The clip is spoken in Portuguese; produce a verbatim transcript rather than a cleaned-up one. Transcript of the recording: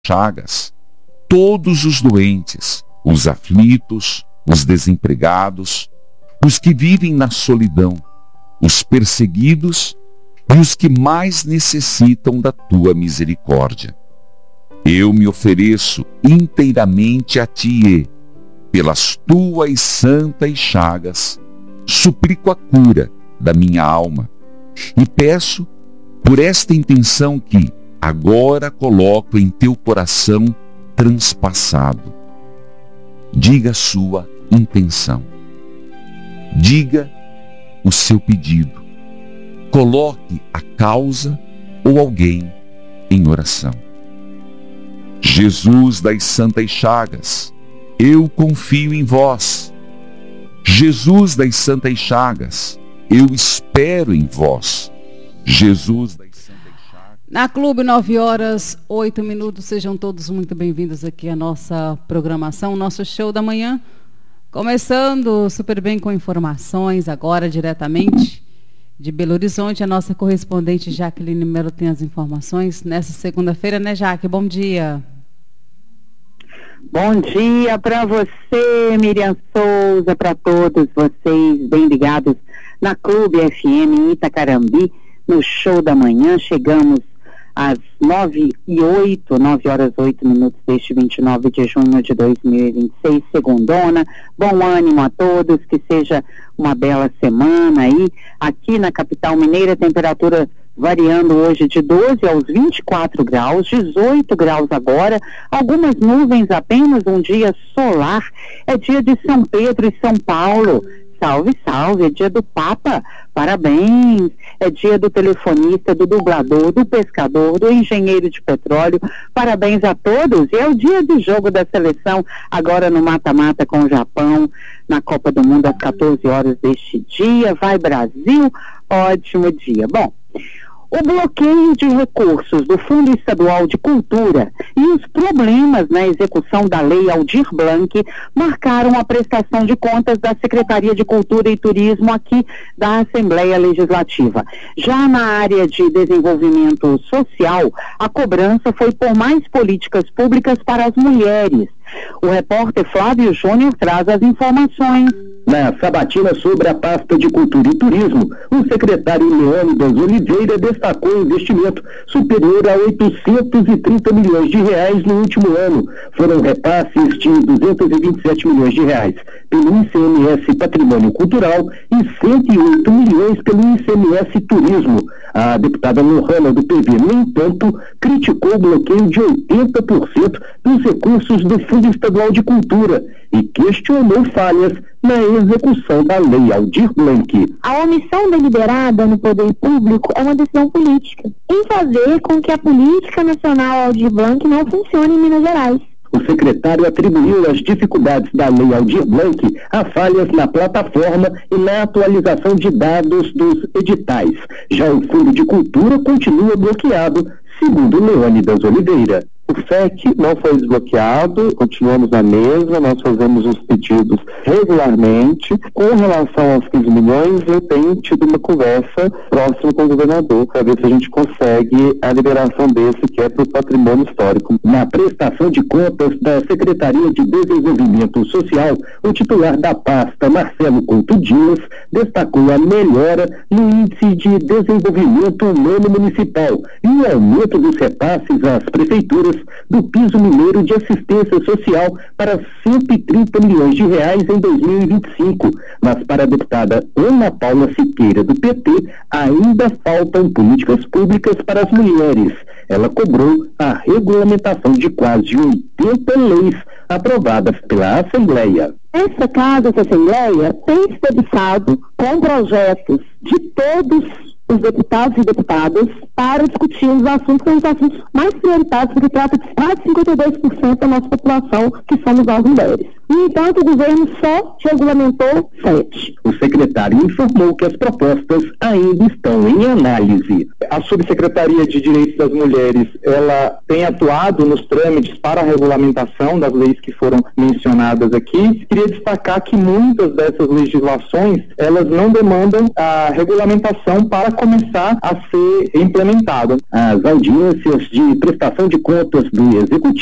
chagas todos os doentes, os aflitos, os desempregados, os que vivem na solidão, os perseguidos e os que mais necessitam da tua misericórdia. Eu me ofereço inteiramente a ti e, pelas tuas santas chagas, suplico a cura da minha alma e peço por esta intenção que agora coloco em teu coração transpassado. Diga a sua intenção. Diga o seu pedido. Coloque a causa ou alguém em oração. Jesus das Santas Chagas, eu confio em vós. Jesus das Santas Chagas, eu espero em vós. Jesus das Santas Chagas. Na Clube, nove horas, oito minutos. Sejam todos muito bem-vindos aqui à nossa programação, nosso show da manhã. Começando super bem com informações, agora diretamente de Belo Horizonte, a nossa correspondente Jaqueline Melo tem as informações nessa segunda-feira, né, Jaque? Bom dia. Bom dia para você, Miriam Souza, para todos vocês bem ligados na Clube F M em Itacarambi, no show da manhã. Chegamos às nove e oito, nove horas oito minutos deste vinte e nove de junho de dois mil e vinte e seis, segundona. Bom ânimo a todos, que seja uma bela semana aí. Aqui na capital mineira, temperatura variando hoje de doze aos vinte e quatro graus, dezoito graus agora, algumas nuvens apenas, um dia solar. É dia de São Pedro e São Paulo. Salve, salve, é dia do Papa, parabéns, é dia do telefonista, do dublador, do pescador, do engenheiro de petróleo, parabéns a todos. E é o dia do jogo da seleção, agora no mata-mata com o Japão, na Copa do Mundo às quatorze horas deste dia. Vai Brasil, ótimo dia. Bom, o bloqueio de recursos do Fundo Estadual de Cultura e os problemas na execução da Lei Aldir Blanc marcaram a prestação de contas da Secretaria de Cultura e Turismo aqui da Assembleia Legislativa. Já na área de desenvolvimento social, a cobrança foi por mais políticas públicas para as mulheres. O repórter Flávio Júnior traz as informações. Na sabatina sobre a pasta de Cultura e Turismo, o secretário Leônidas Oliveira destacou o investimento superior a oitocentos e trinta milhões de reais no último ano. Foram repasses de duzentos e vinte e sete milhões de reais pelo I C M S Patrimônio Cultural e cento e oito milhões pelo I C M S Turismo. A deputada Lohana do P V, no entanto, criticou o bloqueio de oitenta por cento dos recursos do Fundo Estadual de Cultura e questionou falhas na execução da Lei Aldir Blanc. A omissão deliberada no poder público é uma decisão política, em fazer com que a política nacional Aldir Blanc não funcione em Minas Gerais. O secretário atribuiu as dificuldades da Lei Aldir Blanc a falhas na plataforma e na atualização de dados dos editais. Já o Fundo de Cultura continua bloqueado, segundo Leônidas Oliveira. O F E C não foi desbloqueado, continuamos na mesa, nós fazemos os pedidos regularmente. Com relação aos quinze milhões, eu tenho tido uma conversa próxima com o governador para ver se a gente consegue a liberação desse, que é para o patrimônio histórico. Na prestação de contas da Secretaria de Desenvolvimento Social, o titular da pasta, Marcelo Couto Dias, destacou a melhora no índice de desenvolvimento humano municipal e o aumento dos repasses às prefeituras do piso mineiro de assistência social para cento e trinta milhões de reais em dois mil e vinte e cinco. Mas para a deputada Ana Paula Siqueira, do P T, ainda faltam políticas públicas para as mulheres. Ela cobrou a regulamentação de quase oitenta leis aprovadas pela Assembleia. Essa casa, essa Assembleia, tem se debruçado com projetos de todos os deputados e deputadas para discutir os assuntos, os assuntos mais prioritários, porque trata de mais de cinquenta e dois por cento da nossa população, que somos as mulheres. No entanto, o governo só regulamentou sete. O secretário informou que as propostas ainda estão em análise. A Subsecretaria de Direitos das Mulheres, ela tem atuado nos trâmites para a regulamentação das leis que foram mencionadas aqui. Queria destacar que muitas dessas legislações, elas não demandam a regulamentação para começar a ser implementada. As audiências de prestação de contas do Executivo